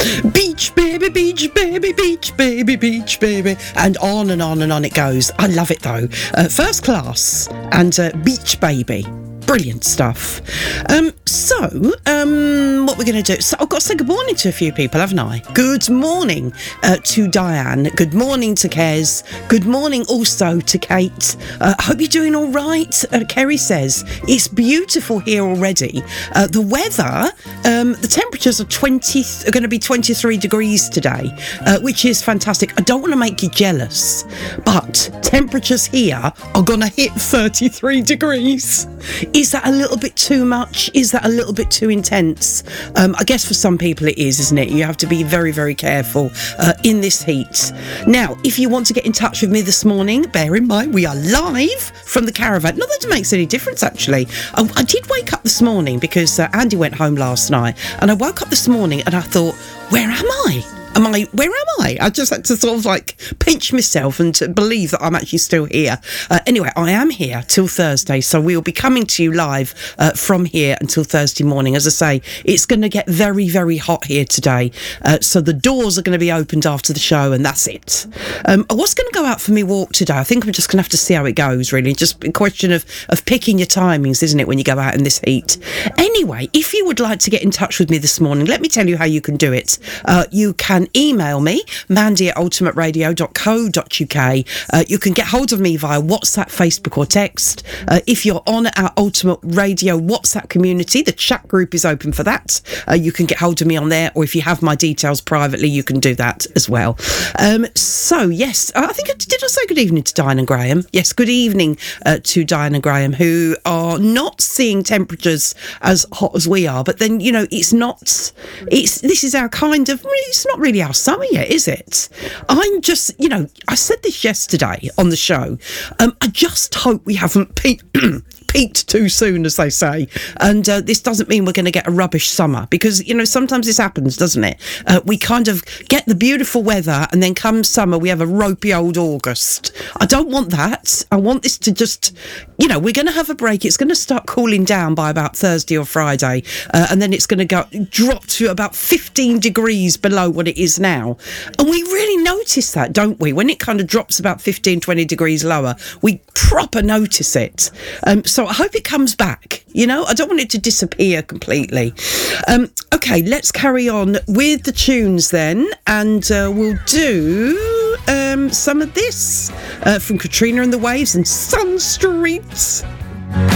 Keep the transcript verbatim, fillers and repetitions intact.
Beach baby, beach baby, beach baby, beach baby, and on and on and on it goes. I love it though. Uh, first class and uh, beach baby. Brilliant stuff. Um, so, um, what we're going to do... So I've got to say good morning to a few people, haven't I? Good morning uh, to Diane. Good morning to Kez. Good morning also to Kate. I uh, hope you're doing all right. Uh, Kerry says, it's beautiful here already. Uh, the weather, um, the temperatures are twenty are going to be twenty-three degrees today, uh, which is fantastic. I don't want to make you jealous, but temperatures here are going to hit thirty-three degrees. Is that a little bit too much? Is that a little bit too intense? Um, I guess for some people it is, isn't it? You have to be very, very careful uh, in this heat. Now, if you want to get in touch with me this morning, bear in mind we are live from the caravan. Not that it makes any difference, actually. I, I did wake up this morning because uh, Andy went home last night, and I woke up this morning and I thought, where am I? Am I, where am I? I just had to sort of like pinch myself and to believe that I'm actually still here. Uh, anyway, I am here till Thursday, so we'll be coming to you live uh, from here until Thursday morning. As I say, it's going to get very, very hot here today. Uh, so the doors are going to be opened after the show, and that's it. Um, I was going to go out for my walk today. I think I'm just going to have to see how it goes, really. Just a question of, of picking your timings, isn't it, when you go out in this heat? Anyway, if you would like to get in touch with me this morning, let me tell you how you can do it. Uh, you can email me, mandy at ultimate radio dot co dot uk. Uh, you can get hold of me via WhatsApp, Facebook or text. Uh, if you're on our Ultimate Radio WhatsApp community, the chat group is open for that. Uh, you can get hold of me on there, or if you have my details privately, you can do that as well. Um, so, yes, I think, I did I say good evening to Diane and Graham? Yes, good evening uh, to Diane and Graham, who are not seeing temperatures as hot as we are, but then, you know, it's not, it's this is our kind of, it's not really our summer yet, is it? I'm just, you know, I said this yesterday on the show. Um, I just hope we haven't peaked, peaked too soon, as they say. And uh, this doesn't mean we're going to get a rubbish summer, because, you know, sometimes this happens, doesn't it? Uh, we kind of get the beautiful weather, and then come summer, we have a ropey old August. I don't want that. I want this to just, you know, we're going to have a break. It's going to start cooling down by about Thursday or Friday, uh, and then it's going to go drop to about fifteen degrees below what it is now. And we really notice that, don't we? When it kind of drops about fifteen, twenty degrees lower, we proper notice it. Um, so I hope it comes back. You know, I don't want it to disappear completely. Um, okay, let's carry on with the tunes then, and uh, we'll do um, some of this uh, from Katrina and the Waves and Sun Streets.